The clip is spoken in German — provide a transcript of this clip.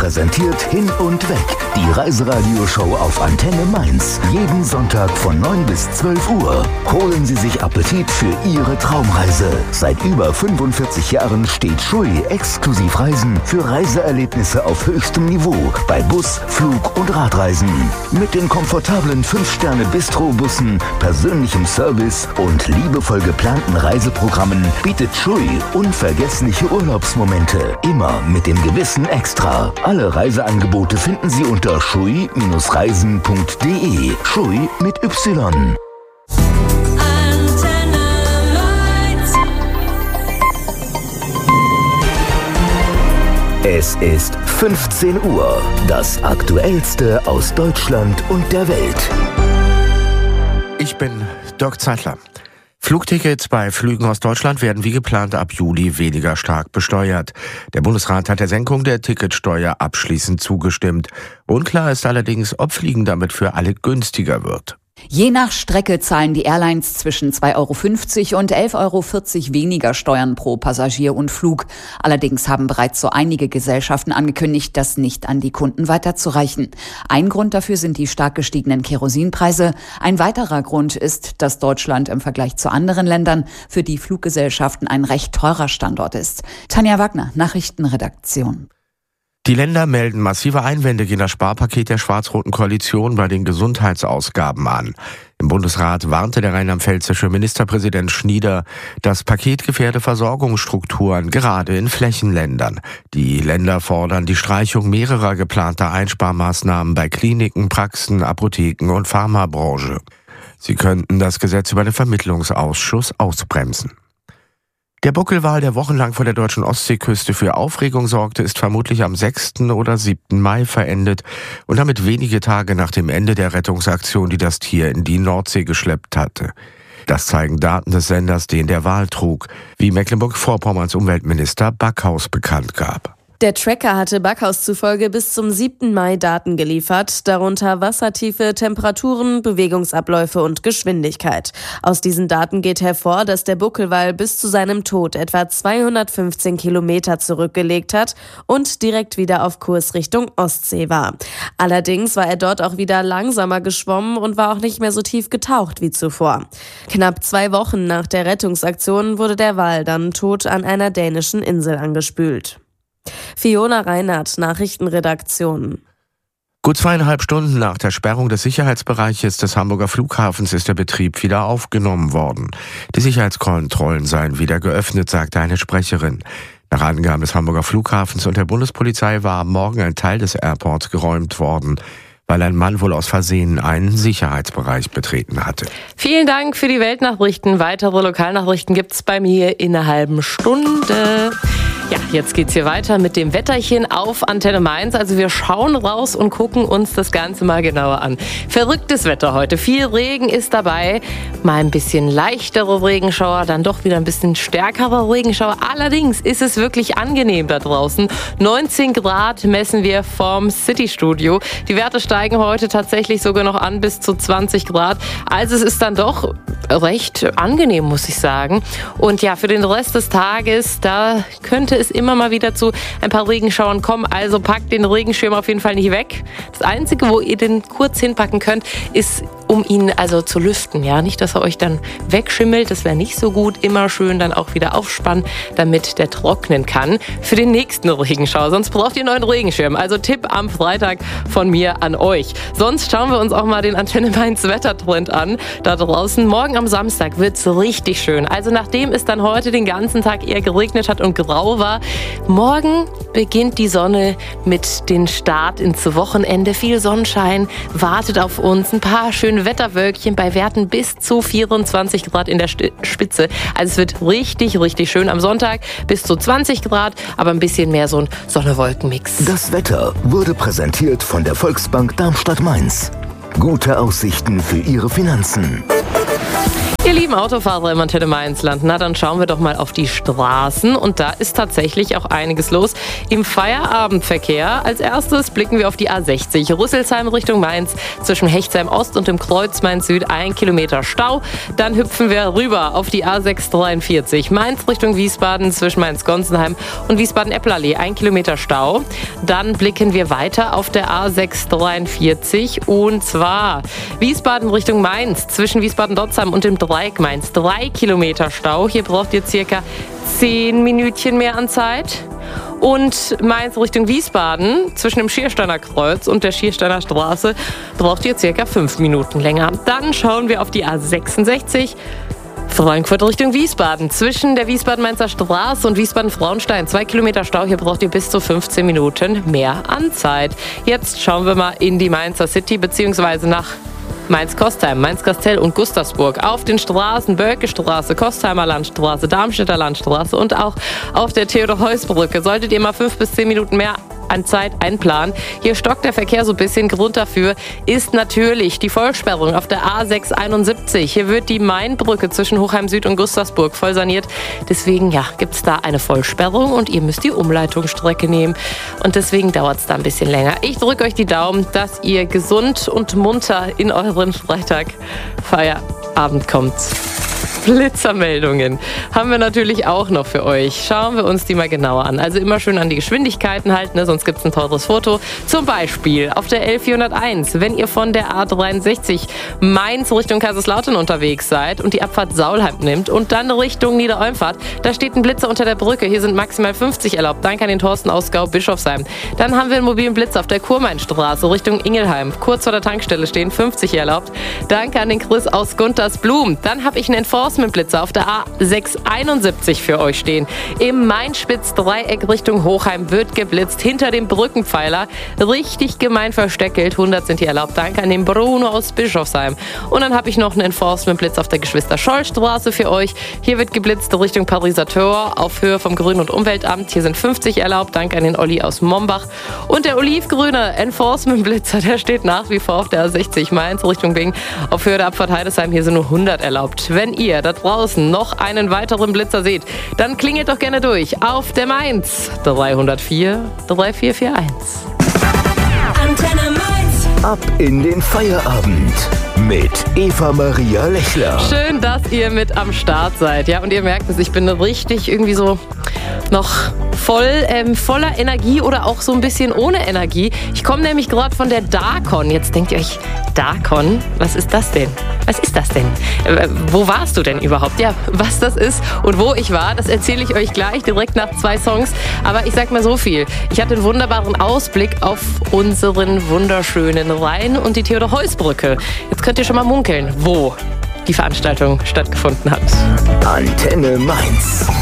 Präsentiert Hin und Weg, die Reiseradioshow auf Antenne Mainz. Jeden Sonntag von 9 bis 12 Uhr. Holen Sie sich Appetit für Ihre Traumreise. Seit über 45 Jahren steht Schui exklusiv Reisen für Reiseerlebnisse auf höchstem Niveau bei Bus, Flug und Radreisen. Mit den komfortablen 5-Sterne-Bistro-Bussen, persönlichem Service und liebevoll geplanten Reiseprogrammen bietet Schui unvergessliche Urlaubsmomente. Immer mit dem gewissen Extra. Alle Reiseangebote finden Sie unter schui-reisen.de. Schui mit Y. Es ist 15 Uhr. Das Aktuellste aus Deutschland und der Welt. Ich bin Dirk Zeitler. Flugtickets bei Flügen aus Deutschland werden wie geplant ab Juli weniger stark besteuert. Der Bundesrat hat der Senkung der Ticketsteuer abschließend zugestimmt. Unklar ist allerdings, ob Fliegen damit für alle günstiger wird. Je nach Strecke zahlen die Airlines zwischen 2,50 € und 11,40 € weniger Steuern pro Passagier und Flug. Allerdings haben bereits so einige Gesellschaften angekündigt, das nicht an die Kunden weiterzureichen. Ein Grund dafür sind die stark gestiegenen Kerosinpreise. Ein weiterer Grund ist, dass Deutschland im Vergleich zu anderen Ländern für die Fluggesellschaften ein recht teurer Standort ist. Tanja Wagner, Nachrichtenredaktion. Die Länder melden massive Einwände gegen das Sparpaket der schwarz-roten Koalition bei den Gesundheitsausgaben an. Im Bundesrat warnte der rheinland-pfälzische Ministerpräsident Schnieder, das Paket gefährde Versorgungsstrukturen, gerade in Flächenländern. Die Länder fordern die Streichung mehrerer geplanter Einsparmaßnahmen bei Kliniken, Praxen, Apotheken und Pharmabranche. Sie könnten das Gesetz über den Vermittlungsausschuss ausbremsen. Der Buckelwal, der wochenlang vor der deutschen Ostseeküste für Aufregung sorgte, ist vermutlich am 6. oder 7. Mai verendet und damit wenige Tage nach dem Ende der Rettungsaktion, die das Tier in die Nordsee geschleppt hatte. Das zeigen Daten des Senders, den der Wal trug, wie Mecklenburg-Vorpommerns Umweltminister Backhaus bekannt gab. Der Tracker hatte Backhaus zufolge bis zum 7. Mai Daten geliefert, darunter Wassertiefe, Temperaturen, Bewegungsabläufe und Geschwindigkeit. Aus diesen Daten geht hervor, dass der Buckelwal bis zu seinem Tod etwa 215 Kilometer zurückgelegt hat und direkt wieder auf Kurs Richtung Ostsee war. Allerdings war er dort auch wieder langsamer geschwommen und war auch nicht mehr so tief getaucht wie zuvor. Knapp 2 Wochen nach der Rettungsaktion wurde der Wal dann tot an einer dänischen Insel angespült. Fiona Reinhardt, Nachrichtenredaktion. Gut 2,5 Stunden nach der Sperrung des Sicherheitsbereiches des Hamburger Flughafens ist der Betrieb wieder aufgenommen worden. Die Sicherheitskontrollen seien wieder geöffnet, sagte eine Sprecherin. Nach Angaben des Hamburger Flughafens und der Bundespolizei war am Morgen ein Teil des Airports geräumt worden, weil ein Mann wohl aus Versehen einen Sicherheitsbereich betreten hatte. Vielen Dank für die Weltnachrichten. Weitere Lokalnachrichten gibt's bei mir in einer halben Stunde. Ja, jetzt geht's hier weiter mit dem Wetterchen auf Antenne Mainz. Also wir schauen raus und gucken uns das Ganze mal genauer an. Verrücktes Wetter heute. Viel Regen ist dabei. Mal ein bisschen leichtere Regenschauer, dann doch wieder ein bisschen stärkere Regenschauer. Allerdings ist es wirklich angenehm da draußen. 19 Grad messen wir vom City-Studio. Die Werte steigen heute tatsächlich sogar noch an bis zu 20 Grad. Also es ist dann doch recht angenehm, muss ich sagen. Und ja, für den Rest des Tages, da könnte es immer mal wieder zu ein paar Regenschauern kommen. Also packt den Regenschirm auf jeden Fall nicht weg. Das Einzige, wo ihr den kurz hinpacken könnt, ist, um ihn also zu lüften. Ja, nicht, dass er euch dann wegschimmelt. Das wäre nicht so gut. Immer schön dann auch wieder aufspannen, damit der trocknen kann für den nächsten Regenschauer. Sonst braucht ihr einen neuen Regenschirm. Also Tipp am Freitag von mir an euch. Sonst schauen wir uns auch mal den Antenne Mainz Wettertrend an. Da draußen morgen am Samstag wird es richtig schön. Also nachdem es dann heute den ganzen Tag eher geregnet hat und grau war, morgen beginnt die Sonne mit dem Start ins Wochenende. Viel Sonnenschein wartet auf uns. Ein paar schöne Wetterwölkchen bei Werten bis zu 24 Grad in der Spitze. Also es wird richtig, richtig schön. Am Sonntag bis zu 20 Grad, aber ein bisschen mehr so ein Sonne-Wolken-Mix. Das Wetter wurde präsentiert von der Volksbank Darmstadt-Mainz. Gute Aussichten für Ihre Finanzen. Ihr lieben Autofahrer im Antenne Mainz Land, na dann schauen wir doch mal auf die Straßen und da ist tatsächlich auch einiges los im Feierabendverkehr. Als erstes blicken wir auf die A60 Rüsselsheim Richtung Mainz zwischen Hechtsheim Ost und dem Kreuz Mainz Süd 1 Kilometer Stau. Dann hüpfen wir rüber auf die A643 Mainz Richtung Wiesbaden zwischen Mainz-Gonsenheim und Wiesbaden-Eplerlee 1 Kilometer Stau. Dann blicken wir weiter auf der A643 und zwar Wiesbaden Richtung Mainz zwischen Wiesbaden-Dotzheim und dem Dreieck Mainz 3 Kilometer Stau. Hier braucht ihr circa 10 Minütchen mehr an Zeit. Und Mainz Richtung Wiesbaden zwischen dem Schiersteiner Kreuz und der Schiersteiner Straße braucht ihr circa 5 Minuten länger. Dann schauen wir auf die A66 Frankfurt Richtung Wiesbaden zwischen der Wiesbaden-Mainzer Straße und Wiesbaden-Frauenstein 2 Kilometer Stau. Hier braucht ihr bis zu 15 Minuten mehr an Zeit. Jetzt schauen wir mal in die Mainzer City bzw. nach Mainz-Kostheim, Mainz-Kastell und Gustavsburg. Auf den Straßen Bölke-Straße, Kostheimer Landstraße, Darmstädter Landstraße und auch auf der Theodor-Heuss-Brücke solltet ihr mal 5 bis 10 Minuten mehr an Zeit einplanen. Hier stockt der Verkehr so ein bisschen. Grund dafür ist natürlich die Vollsperrung auf der A671. Hier wird die Mainbrücke zwischen Hochheim Süd und Gustavsburg voll saniert. Deswegen gibt es da eine Vollsperrung und ihr müsst die Umleitungsstrecke nehmen. Und deswegen dauert es da ein bisschen länger. Ich drücke euch die Daumen, dass ihr gesund und munter in euren Freitag-Feierabend kommt. Blitzermeldungen haben wir natürlich auch noch für euch. Schauen wir uns die mal genauer an. Also immer schön an die Geschwindigkeiten halten, sonst gibt es ein teures Foto. Zum Beispiel auf der L401, wenn ihr von der A63 Mainz Richtung Kaiserslautern unterwegs seid und die Abfahrt Saulheim nimmt und dann Richtung Niederolm fahrt, da steht ein Blitzer unter der Brücke. Hier sind maximal 50 erlaubt. Danke an den Thorsten aus Gau-Bischofsheim. Dann haben wir einen mobilen Blitzer auf der Kurmainstraße Richtung Ingelheim. Kurz vor der Tankstelle stehen 50 erlaubt. Danke an den Chris aus Guntersblum. Dann habe ich einen Enforcement-Blitzer auf der A671 für euch stehen. Im Main-Spitz-Dreieck Richtung Hochheim wird geblitzt. Hinter dem Brückenpfeiler. Richtig gemein versteckelt. 100 sind hier erlaubt. Danke an den Bruno aus Bischofsheim. Und dann habe ich noch einen Enforcement-Blitz auf der Geschwister-Scholl-Straße für euch. Hier wird geblitzt Richtung Pariser Tor auf Höhe vom Grün- und Umweltamt. Hier sind 50 erlaubt. Danke an den Olli aus Mombach. Und der olivgrüne Enforcement-Blitzer, der steht nach wie vor auf der A60 Mainz Richtung Bing auf Höhe der Abfahrt Heidesheim. Hier sind nur 100 erlaubt. Wenn ihr da draußen noch einen weiteren Blitzer seht, dann klingelt doch gerne durch auf der Mainz 304 3441. Antenne Mainz. Ab in den Feierabend mit Eva-Maria Lechler. Schön, dass ihr mit am Start seid. Ja, und ihr merkt es, ich bin richtig irgendwie so noch voller Energie oder auch so ein bisschen ohne Energie. Ich komme nämlich gerade von der DACON. Jetzt denkt ihr euch, DACON? Was ist das denn? Was ist das denn? Wo warst du denn überhaupt? Ja, was das ist und wo ich war, das erzähle ich euch gleich direkt nach 2 Songs. Aber ich sag mal so viel. Ich hatte einen wunderbaren Ausblick auf unseren wunderschönen Rhein und die Theodor-Heuss-Brücke. Jetzt könnt ihr schon mal munkeln, wo die Veranstaltung stattgefunden hat. Antenne Mainz.